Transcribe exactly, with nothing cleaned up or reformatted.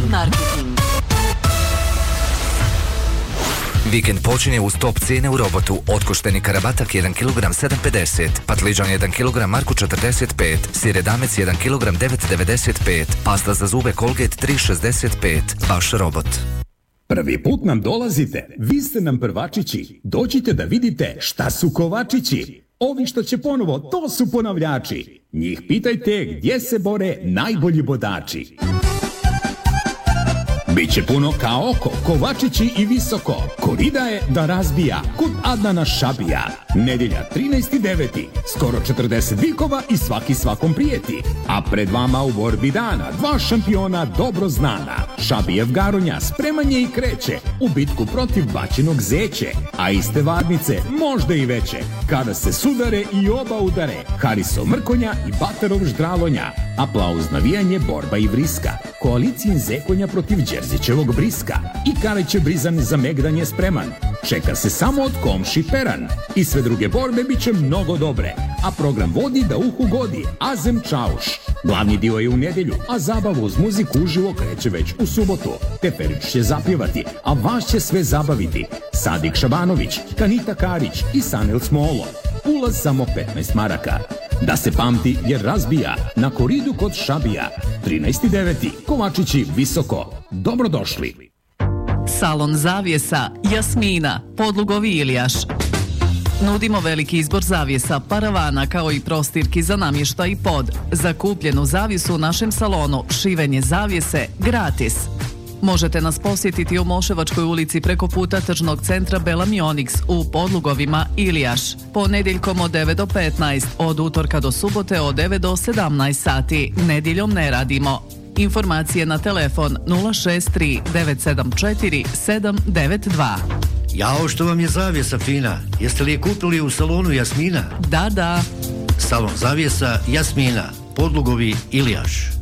Marketing. Vikend počinje uz top cijene u Robotu. Otkošteni karabatak jedan kilogram sedam pedeset, patliđan jedan kilogram Marku četrdeset pet, sir edamec jedan kilogram devet devedeset pet, pasta za zube Colgate tri šezdeset pet. Vaš Robot. Prvi put nam dolazite, vi ste nam prvačići. Dođite da vidite šta su kovačići. Ovi što će ponovo, to su ponavljači. Njih pitajte gdje se bore najbolji bodači. Biće puno kao oko, kovačići i visoko. Korida je da razbija, kod Adnana Šabija. Nedjelja trinaesti deveti skoro četrdeset vikova i svaki svakom prijeti. A pred vama u borbi dana, dva šampiona dobro znana. Šabijev Garonja spremanje i kreće u bitku protiv bačenog zeće. A iste varnice, možda i veće, kada se sudare i oba udare. Harisov Mrkonja i Batarov Ždralonja. Aplauz navijanje, borba i vriska. Koalicijin zekonja protiv Đerzićevog briska. I Kaleće Brizan za megdanje spreman. Čeka se samo od komši Peran. I sve druge borbe bit će mnogo dobre. A program vodi da uhu godi Azem Čauš. Glavni dio je u nedjelju, a zabavu uz muziku uživo kreće već u subotu. Teferić će zapjevati, a vas će sve zabaviti. Sadik Šabanović, Kanita Karić i Sanel Smolo. Ulaz samo petnaest maraka. Da se pamti jer razbija na koridu kod Šabija. trinaesti deveti Kovačići visoko. Dobrodošli. Salon zavjesa Jasmina, Podlugovi Ilijaš. Nudimo veliki izbor zavjesa, paravana kao i prostirki za namještaj i pod. Za kupljenu zavjesu u našem salonu šivenje zavjese gratis. Možete nas posjetiti u Moševačkoj ulici preko puta tržnog centra Belamionix u Podlugovima Ilijaš. Ponedjeljkom od devet do petnaest, od utorka do subote od devet do sedamnaest sati. Nedjeljom ne radimo. Informacije na telefon nula šest tri devet sedam četiri sedam devet dva. Jao, što vam je zavjesa fina? Jeste li je kupili u salonu Jasmina? Da, da. Salon zavjesa Jasmina, Podlugovi Ilijaš.